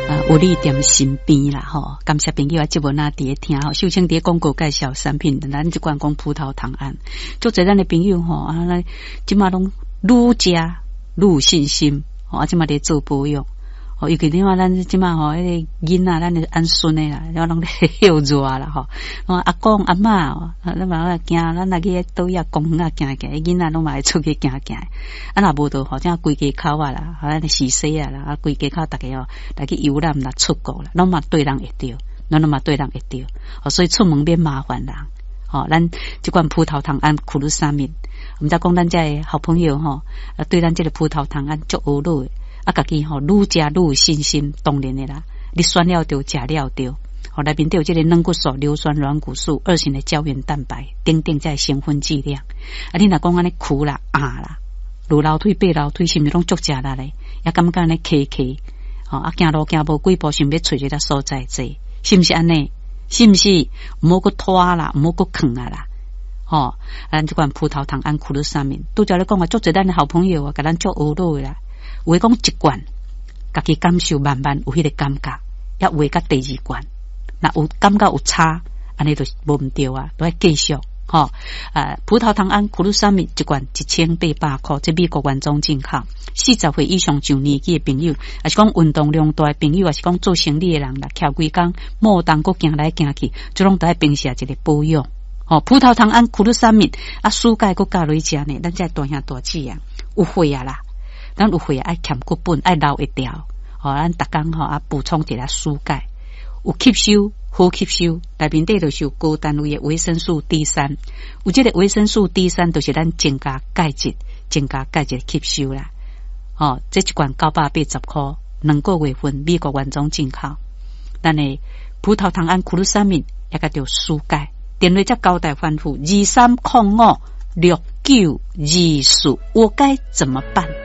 有利点身边啦吼，感谢朋友啊，节目那伫听吼，秀清伫广告介绍产品，咱即款讲葡萄糖胺，做侪咱的朋友吼，啊，咱即马拢愈食愈有信心，啊，即马伫做保养。哦，尤其你话咱即马吼，迄个囡仔咱是安孙诶啦，咱拢咧休热啦吼。阿公阿嬷哦，咱嘛惊，咱来去倒遐公园啊行行，囡仔拢嘛会出去行行。啊，若无着吼，像规家口啊啦，咱洗洗啊啦，啊规家口逐个哦来去游览啦、出国啦，拢嘛对人会着，咱拢嘛对人会着。哦，所以出门免麻烦人。哦，咱即款葡萄糖胺库鲁沙敏，毋知讲咱这好朋友吼，对咱这个葡萄糖胺足有路诶。啊，家己吼愈食愈有信心，当然的啦。你选了着，食了着，吼内面都有这个软骨素、硫酸软骨素、2型的胶原蛋白，等等在成分剂量。啊，你若讲安尼苦啦、啦，路楼梯、爬楼梯，是毋是拢足食啦咧？也感觉安尼咳，吼啊，行路行无几步，想要找一个所在坐，是毋是安尼？是毋是？毋好搁拖啦，毋好搁囥啊啦。吼，咱即款葡萄糖胺库鲁沙敏，拄则咧讲啊，足侪咱的好朋友啊，甲咱足学落啦。有诶讲一罐，家己感受慢慢有迄个感觉，也有诶甲第二罐，那有感觉有差，安尼就无毋对啊，都要继续吼。葡萄糖胺库鲁沙敏一罐1800块，这美国原装进口。40岁以上上年纪诶朋友，也是讲运动量大诶朋友，也是讲做生理诶人啦，徛规工莫当搁行来行去，就拢都要平时一个保养。哦，葡萄糖胺库鲁沙敏啊，蔬钙搁加落去食呢，咱这大兄大姐啊，有血啊啦。咱有血爱欠骨本，爱留一条，吼，咱逐工吼啊补充一下蔬钙，有吸收，好吸收，内面底就是有高单位的维生素 D3，有这个维生素 D3，就是咱增加钙质的吸收啦。哦，这一罐980块，2个月份，美国原装进口。咱的葡萄糖胺库鲁沙敏也个叫蔬钙，电话则交代吩咐23056924，我该怎么办？